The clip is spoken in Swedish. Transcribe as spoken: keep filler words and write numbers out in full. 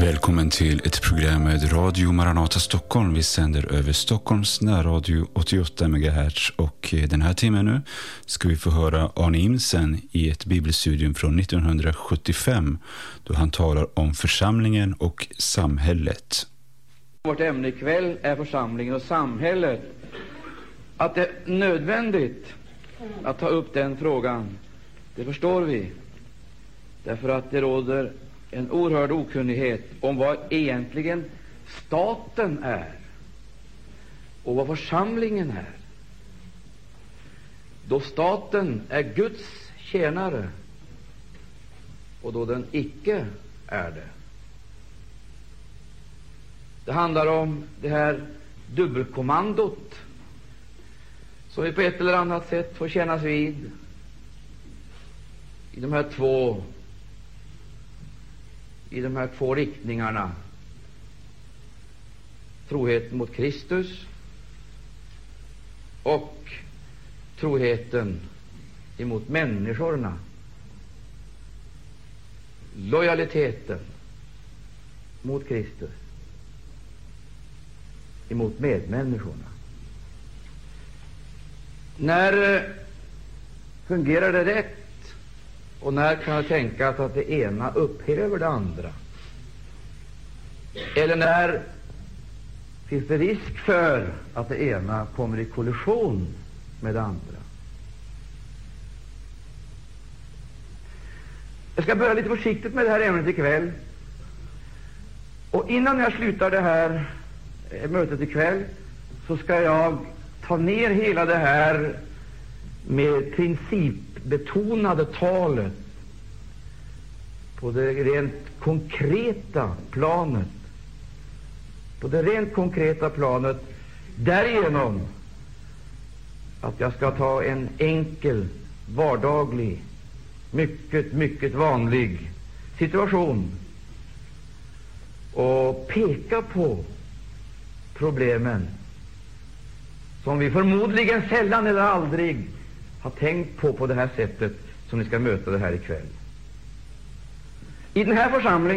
Välkommen till ett program med Radio Maranata Stockholm. Vi sänder över Stockholms närradio åttioåtta megahertz och den här timmen nu ska vi få höra Arne Imsen i ett bibelstudium från nittonhundrasjuttiofem då han talar om församlingen och samhället. Vårt ämne ikväll är församlingen och samhället. Att det är nödvändigt att ta upp den frågan, det förstår vi. Därför att det råder en oerhörd okunnighet om vad egentligen staten är och vad församlingen är. Då staten är Guds tjänare och då den icke är det. Det handlar om det här dubbelkommandot som vi på ett eller annat sätt får kännas vid i de här två i de här två riktningarna. Troheten mot Kristus och troheten emot människorna. Lojaliteten mot Kristus emot medmänniskorna. När fungerar det rätt? Och när kan jag tänka att det ena upphäver det andra? Eller när finns det risk för att det ena kommer i kollision med det andra? Jag ska börja lite försiktigt med det här ämnet ikväll. Och innan jag slutar det här mötet ikväll så ska jag ta ner hela det här med principbetonade talet på det rent konkreta planet. På det rent konkreta planet därigenom att jag ska ta en enkel, vardaglig, mycket, mycket vanlig situation och peka på problemen som vi förmodligen sällan eller aldrig har tänkt på på det här sättet som ni ska möta det här ikväll. I den här församlingen